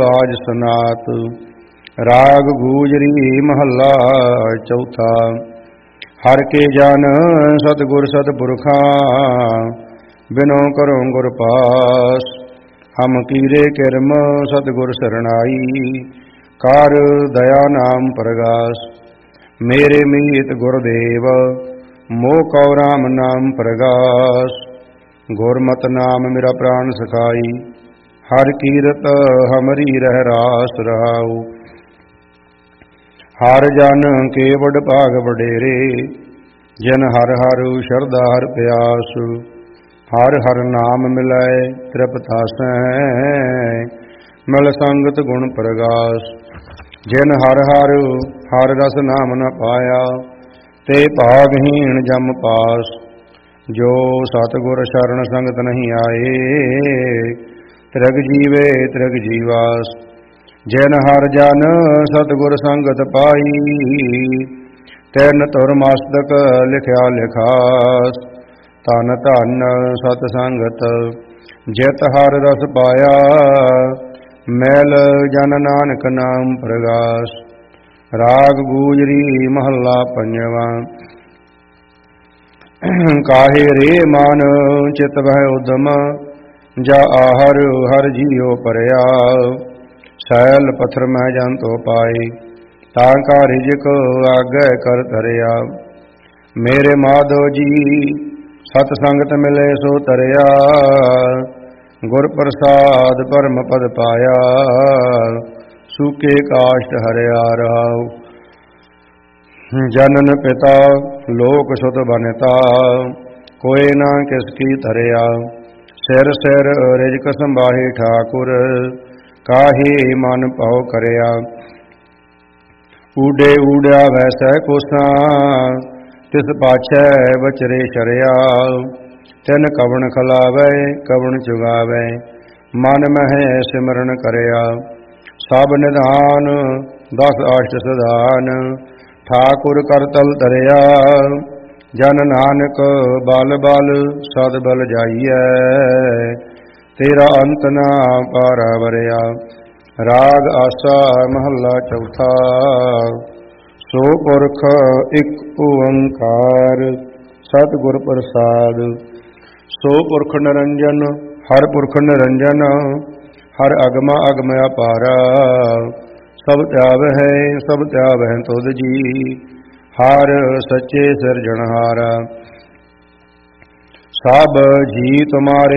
ਆਜ ਸਨਾਤ। ਰਾਗ ਗੂਜਰੀ ਮਹੱਲਾ ਚੌਥਾ। ਹਰ ਕੇ ਜਨ ਸਤਿਗੁਰ ਸਤਿਪੁਰਖਾਂ, ਬਿਨੋ ਕਰੋ ਗੁਰ ਪਾਸ। ਹਮ ਕੀਰੇ ਕਿਰਮ ਸਤਿਗੁਰ ਸਰਣਾਈ, ਕਰ ਦਇਆ ਨਾਮ ਪ੍ਰਗਾਸ। ਮੇਰੇ ਮੀਤ ਗੁਰਦੇਵ, ਮੋਹ ਕਉ ਰਾਮ ਨਾਮ ਪ੍ਰਗਾਸ। ਗੁਰਮਤਿ ਨਾਮ ਮੇਰਾ ਪ੍ਰਾਨ ਸਖਾਈ, ਹਰ ਕੀਰਤ ਹਮਰੀ ਰਹਿ ਰਾਸ ਰਹਾਉ। ਹਰ ਜਨ ਕੇ ਵਡ ਭਾਗ ਵਡੇਰੇ, ਜਿਨ ਹਰ ਹਰ ਸ਼ਰਧਾ ਹਰ ਪਿਆਸ। ਹਰ ਹਰ ਨਾਮ ਮਿਲੈ ਤ੍ਰਿਪਤਾਸੈ, ਮਿਲ ਸੰਗਤ ਗੁਣ ਪ੍ਰਗਾਸ। ਜਿਨ ਹਰ ਹਰ ਹਰ ਰਸ ਨਾਮ ਨ ਪਾਇਆ, ਤੇ ਭਾਗਹੀਣ ਜਮ ਪਾਸ। ਜੋ ਸਤਿਗੁਰ ਸ਼ਰਨ ਸੰਗਤ ਨਹੀਂ ਆਏ, ਤ੍ਰਿਗ ਜੀਵੇ ਤ੍ਰਿਗ ਜੀਵਾਸ। ਜਿਨ ਹਰ ਜਨ ਸਤਿਗੁਰ ਸੰਗਤ ਪਾਈ, ਤਿਨ ਧੁਰ ਮਸਤਕ ਲਿਖਿਆ ਲਿਖਾਸ। ਧਨ ਧਨ ਸਤ ਸੰਗਤ, ਜਿਤ ਹਰ ਰਸ ਪਾਇਆ, ਮੈਲ ਜਨ ਨਾਨਕ ਨਾਮ ਪ੍ਰਗਾਸ। ਰਾਗ ਗੂਜਰੀ ਮਹੱਲਾ ਪੰਜਵਾਂ। ਕਾਹੇ ਰੇ ਮਨ ਚਿਤ ਵਹਿ ਉਦਮ, ਜਾ ਆਹਰ ਹਰ ਜੀਉ ਪਰਿਆ। ਸੈਲ ਪੱਥਰ ਮਹਿ ਜਨ ਤੋ ਪਾਏ, ਤਾਂ ਕਾ ਰਿਜਕ ਆਗੈ ਕਰ ਧਰਿਆ। ਮੇਰੇ ਮਾਧੋ ਜੀ ਸਤ ਸੰਗਤ ਮਿਲੇ ਸੋ ਤਰਿਆ, ਗੁਰ ਪ੍ਰਸਾਦ ਪਰਮ ਪਦ ਪਾਇਆ। ਸੂਕੇ ਕਾਸ਼ਟ ਹਰਿਆ ਰਹਾਉ। ਜਨਨ ਪਿਤਾ ਲੋਕ ਸੁਤ ਬਨਤਾ, ਕੋਇ ਨਾ ਕਿਸ ਕੀ ਧਰਿਆ। ਸਿਰ ਸਿਰ ਰਿਜਕ ਸੰਭਾਹੇ ਠਾਕੁਰ, ਕਾਹੇ ਮਨ ਭਉ ਕਰਿਆ। ਊਡੇ ਊੜਿਆ ਵੈਸੈ ਕੋਸਾਂ, ਤਿਸ ਪਾਛੈ ਬਚਰੇ ਸ਼ਰਿਆ। ਤਿਨ ਕਵਣ ਖਲਾਵੈ ਕਵਣ ਚੁਗਾਵੈ, ਮਨ ਮਹਿ ਸਿਮਰਨ ਕਰਿਆ। ਸਭ ਨਿਧਾਨ ਦਸ ਅਸ਼ਟ ਸਦਾਨ, ਠਾਕੁਰ ਕਰ ਤਲ ਧਰਿਆ। ਜਨ ਨਾਨਕ ਬਲ ਬਲ ਸਦ ਬਲ ਜਾਈਐ, ਤੇਰਾ ਅੰਤ ਨਾ ਪਾਰਾ ਵਰਿਆ। ਰਾਗ ਆਸਾ ਮਹੱਲਾ ਚੌਥਾ। ਸੋ ਪੁਰਖ ਇੱਕ ਓੰਕਾਰ, ਸਤਿਗੁਰ ਪ੍ਰਸਾਦ। ਸੋ ਪੁਰਖ ਨਿਰੰਜਨ, ਹਰ ਪੁਰਖ ਨਿਰੰਜਨ। ਹਰ ਅਗਮਾ ਅਗਮ ਅਪਾਰਾ, ਸਭ ਧਿਆਵਹਿ ਸਭ ਧਿਆਵਹਿ ਤੁਧ ਜੀ। ਹਰ ਸੱਚੇ ਸਿਰਜਣਹਾਰਾ, ਸਭ ਜੀ ਤੁਮਾਰੇ